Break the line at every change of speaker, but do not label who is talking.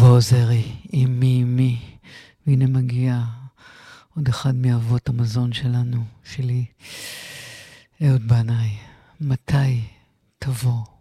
בוא זרי, אמי. והנה מגיע עוד אחד מאבות המזון שלנו, שלי, אהוד בנאי. מתי תבוא?